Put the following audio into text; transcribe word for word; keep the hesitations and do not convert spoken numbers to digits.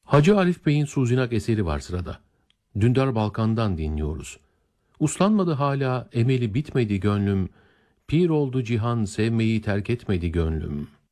Hacı Arif Bey'in Suzinak eseri var sırada. Dündar Balkan'dan dinliyoruz. Uslanmadı hala, emeli bitmedi gönlüm. Pir oldu cihan, sevmeyi terk etmedi gönlüm.